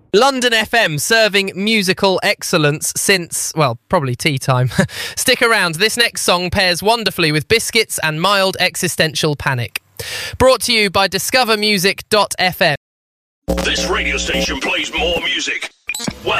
London FM, serving musical excellence since, well, probably tea time. Stick around, this next song pairs wonderfully with biscuits and mild existential panic. Brought to you by discovermusic.fm. This radio station plays more music. Well,